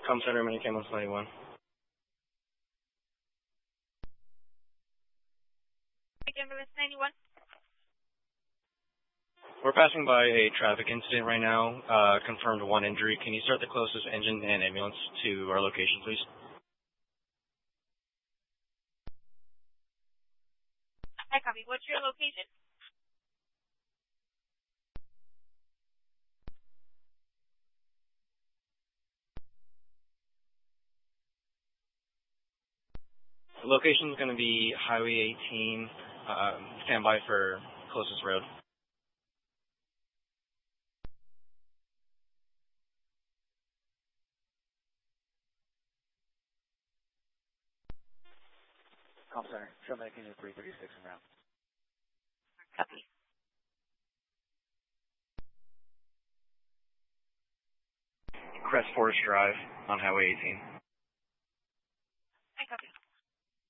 Com Center, Minicam 191. Ambulance 91. We're passing by a traffic incident right now. Confirmed one injury. Can you start the closest engine and ambulance to our location, please? I copy. What's your location? The location is going to be Highway 18. Stand by for closest road. Com Center, show Medicaid 336 and round. Copy. Crest Forest Drive on Highway 18.